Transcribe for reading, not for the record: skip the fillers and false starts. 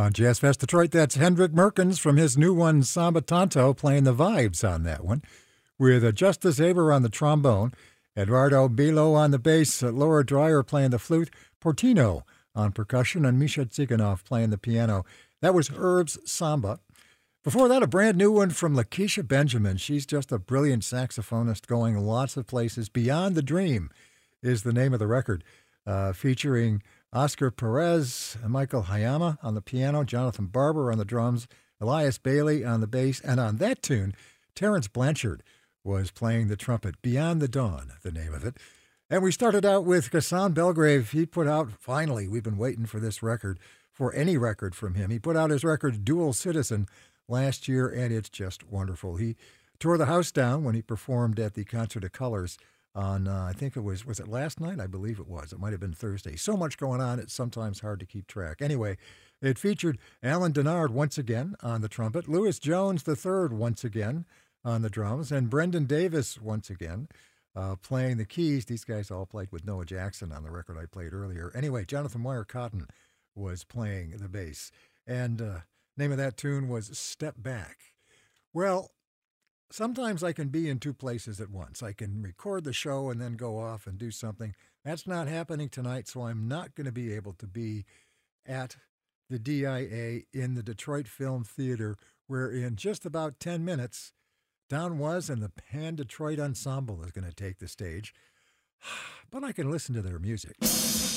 On Jazz Fest Detroit, that's Hendrik Merkens from his new one, Samba Tanto, playing the vibes on that one, with Justice Aber on the trombone, Eduardo Bilo on the bass, Laura Dreyer playing the flute, Portino on percussion, and Misha Tsiganov playing the piano. That was Herb's Samba. Before that, a brand new one from Lakeisha Benjamin. She's just a brilliant saxophonist going lots of places. Beyond the Dream is the name of the record, featuring Oscar Perez, Michael Hayama on the piano, Jonathan Barber on the drums, Elias Bailey on the bass, and on that tune, Terrence Blanchard was playing the trumpet. Beyond the Dawn, the name of it. And we started out with Gaston Belgrave. He put out, finally, we've been waiting for this record, for any record from him. He put out his record, Dual Citizen, last year, and it's just wonderful. He tore the house down when he performed at the Concert of Colors on, I think it was it last night? I believe it was. It might have been Thursday. So much going on, it's sometimes hard to keep track. Anyway, it featured Alan Denard once again on the trumpet, Louis Jones III once again on the drums, and Brendan Davis once again playing the keys. These guys all played with Noah Jackson on the record I played earlier. Anyway, Jonathan Wire-Cotton was playing the bass. And name of that tune was Step Back. Well, sometimes I can be in two places at once. I can record the show and then go off and do something. That's not happening tonight, so I'm not going to be able to be at the DIA in the Detroit Film Theater, where in just about 10 minutes, Don Was and the Pan Detroit Ensemble is going to take the stage. But I can listen to their music.